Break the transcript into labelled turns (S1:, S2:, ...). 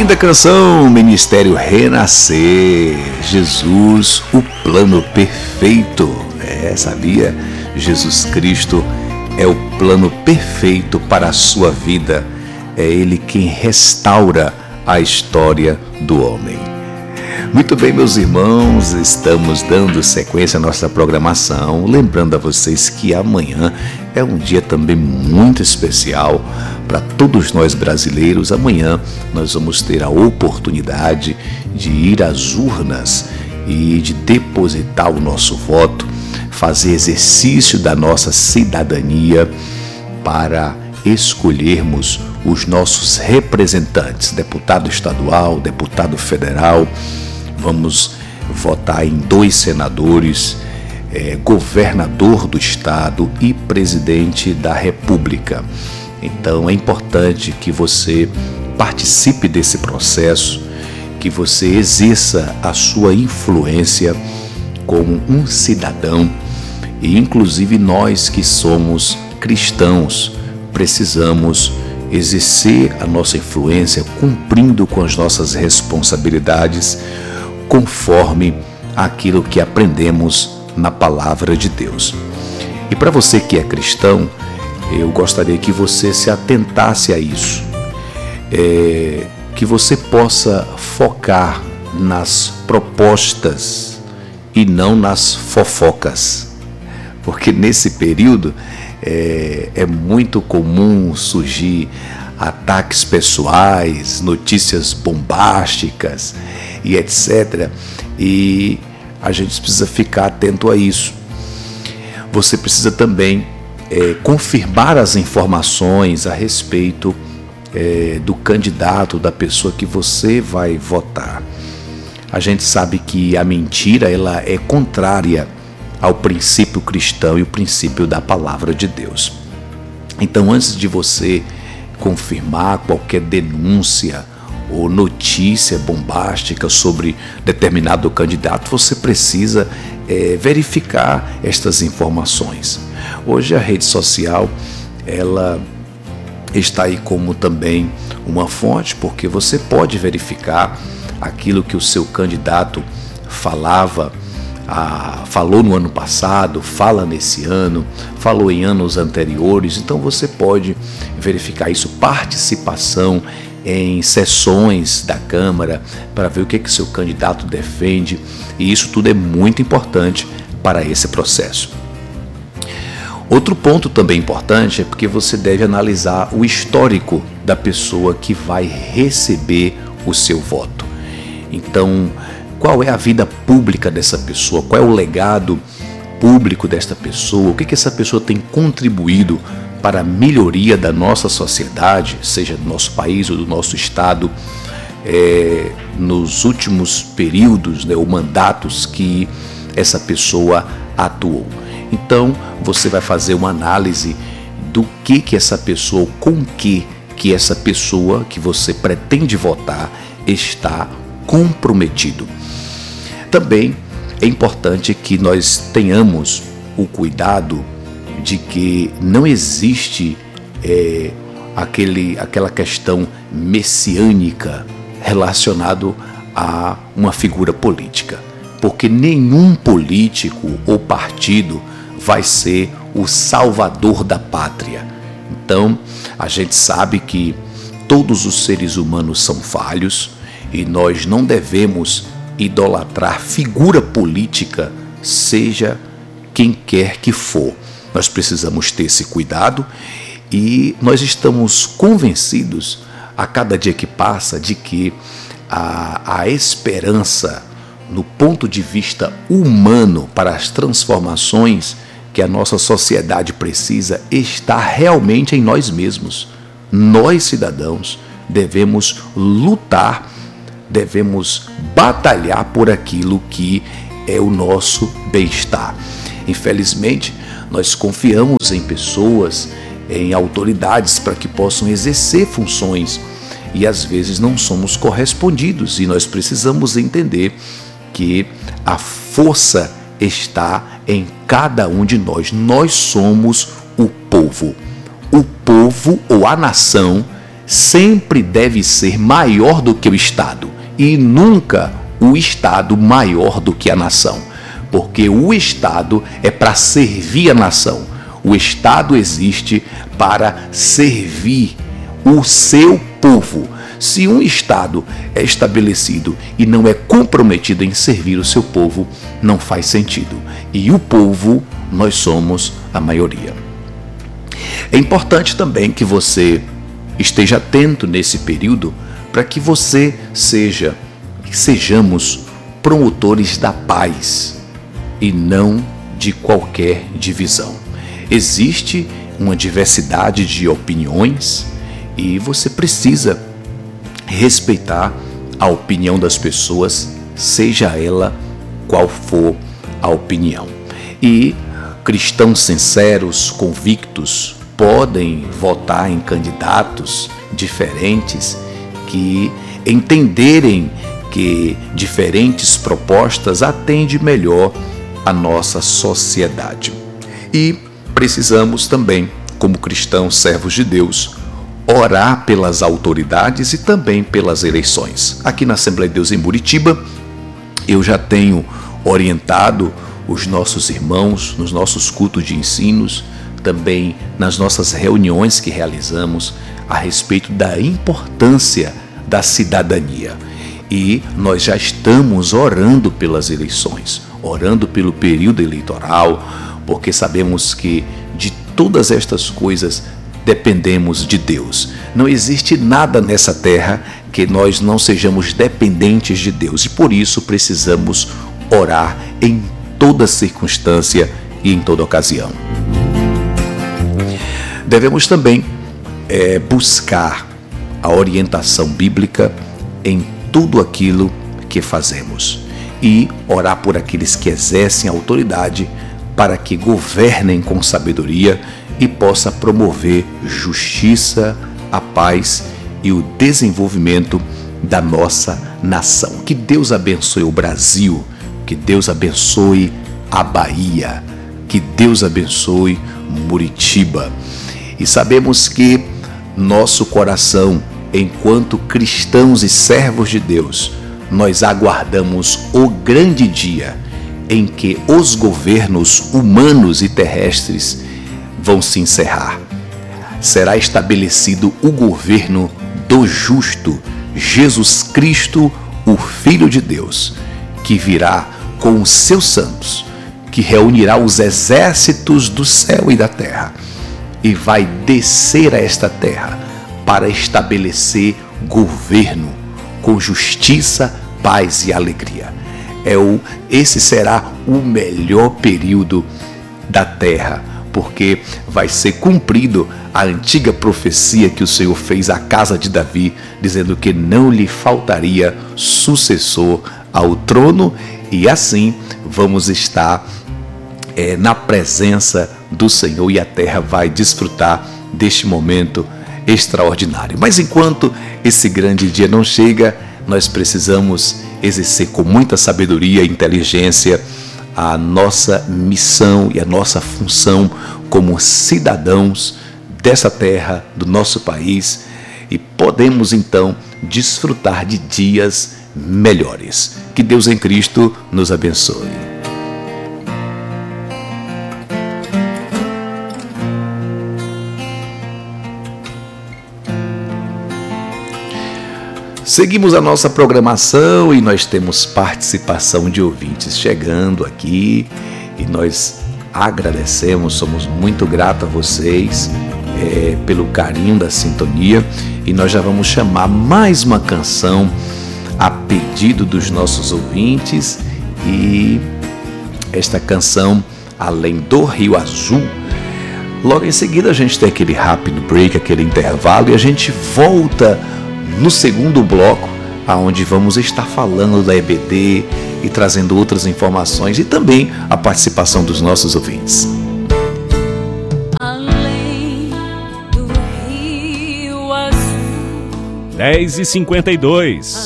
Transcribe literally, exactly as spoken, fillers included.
S1: Linda canção, Ministério Renascer, Jesus, o plano perfeito. É, sabia? Jesus Cristo é o plano perfeito para a sua vida. É Ele quem restaura a história do homem. Muito bem, meus irmãos, estamos dando sequência à nossa programação, lembrando a vocês que amanhã é um dia também muito especial para todos nós brasileiros. Amanhã nós vamos ter a oportunidade de ir às urnas e de depositar o nosso voto, fazer exercício da nossa cidadania para escolhermos os nossos representantes, deputado estadual, deputado federal. Vamos votar em dois senadores, é, governador do estado e presidente da república. Então é importante que você participe desse processo, que você exerça a sua influência como um cidadão. E inclusive nós que somos cristãos precisamos exercer a nossa influência cumprindo com as nossas responsabilidades conforme aquilo que aprendemos na palavra de Deus. E para você que é cristão, eu gostaria que você se atentasse a isso, é, que você possa focar nas propostas e não nas fofocas, porque nesse período é, é muito comum surgir ataques pessoais, notícias bombásticas e etcétera. E a gente precisa ficar atento a isso. Você precisa também é, confirmar as informações a respeito é, do candidato, da pessoa que você vai votar. A gente sabe que a mentira ela é contrária ao princípio cristão e o princípio da palavra de Deus. Então, antes de você confirmar qualquer denúncia ou notícia bombástica sobre determinado candidato, você precisa é, verificar estas informações. Hoje a rede social ela está aí como também uma fonte, porque você pode verificar aquilo que o seu candidato falava, ah, falou no ano passado, fala nesse ano, falou em anos anteriores. Então você pode verificar isso, participação em sessões da Câmara para ver o que que seu candidato defende, e isso tudo é muito importante para esse processo. Outro ponto também importante é porque você deve analisar o histórico da pessoa que vai receber o seu voto. Então, qual é a vida pública dessa pessoa? Qual é o legado público desta pessoa? O que que essa pessoa tem contribuído para a melhoria da nossa sociedade, seja do nosso país ou do nosso estado, é, nos últimos períodos, né, ou mandatos que essa pessoa atuou. Então, você vai fazer uma análise do que que essa pessoa, com que que essa pessoa que você pretende votar está comprometido. Também é importante que nós tenhamos o cuidado de que não existe é, aquele, aquela questão messiânica relacionado a uma figura política, porque nenhum político ou partido vai ser o salvador da pátria. Então, a gente sabe que todos os seres humanos são falhos e nós não devemos idolatrar figura política, seja quem quer que for. Nós precisamos ter esse cuidado e nós estamos convencidos a cada dia que passa de que a, a esperança no ponto de vista humano para as transformações que a nossa sociedade precisa está realmente em nós mesmos. Nós, cidadãos, devemos lutar, devemos batalhar por aquilo que é o nosso bem-estar. Infelizmente, nós confiamos em pessoas, em autoridades para que possam exercer funções e às vezes não somos correspondidos, e nós precisamos entender que a força está em cada um de nós. Nós somos o povo. O povo ou a nação sempre deve ser maior do que o Estado e nunca o Estado maior do que a nação, porque o Estado é para servir a nação. O Estado existe para servir o seu povo. Se um Estado é estabelecido e não é comprometido em servir o seu povo, não faz sentido. E o povo, nós somos a maioria. É importante também que você esteja atento nesse período para que você seja, sejamos promotores da paz e não de qualquer divisão. Existe uma diversidade de opiniões e você precisa respeitar a opinião das pessoas, seja ela qual for a opinião. E cristãos sinceros, convictos, podem votar em candidatos diferentes que entenderem que diferentes propostas atendem melhor a nossa sociedade. E precisamos também, como cristãos servos de Deus, orar pelas autoridades e também pelas eleições. Aqui na Assembleia de Deus em Muritiba, eu já tenho orientado os nossos irmãos nos nossos cultos de ensinos, também nas nossas reuniões que realizamos a respeito da importância da cidadania. E nós já estamos orando pelas eleições, orando pelo período eleitoral, porque sabemos que de todas estas coisas dependemos de Deus. Não existe nada nessa terra que nós não sejamos dependentes de Deus e por isso precisamos orar em toda circunstância e em toda ocasião. Devemos também é, buscar a orientação bíblica em tudo aquilo que fazemos e orar por aqueles que exercem autoridade para que governem com sabedoria e possa promover justiça, a paz e o desenvolvimento da nossa nação. Que Deus abençoe o Brasil, que Deus abençoe a Bahia, que Deus abençoe Muritiba. E sabemos que nosso coração, enquanto cristãos e servos de Deus, nós aguardamos o grande dia em que os governos humanos e terrestres vão se encerrar. Será estabelecido o governo do justo, Jesus Cristo, o Filho de Deus, que virá com os seus santos, que reunirá os exércitos do céu e da terra e vai descer a esta terra para estabelecer governo com justiça, paz e alegria. É o, esse será o melhor período da terra, porque vai ser cumprido a antiga profecia que o Senhor fez à casa de Davi, dizendo que não lhe faltaria sucessor ao trono, e assim vamos estar é, na presença do Senhor e a terra vai desfrutar deste momento extraordinário. Mas enquanto esse grande dia não chega, nós precisamos exercer com muita sabedoria e inteligência a nossa missão e a nossa função como cidadãos dessa terra, do nosso país, e podemos então desfrutar de dias melhores. Que Deus em Cristo nos abençoe. Seguimos a nossa programação e nós temos participação de ouvintes chegando aqui e nós agradecemos, somos muito gratos a vocês é, pelo carinho da sintonia e nós já vamos chamar mais uma canção a pedido dos nossos ouvintes e esta canção Além do Rio Azul. Logo em seguida a gente tem aquele rápido break, aquele intervalo e a gente volta no segundo bloco, aonde vamos estar falando da E B D e trazendo outras informações e também a participação dos nossos ouvintes.
S2: Além do Rio Azul,
S3: dez e cinquenta e dois.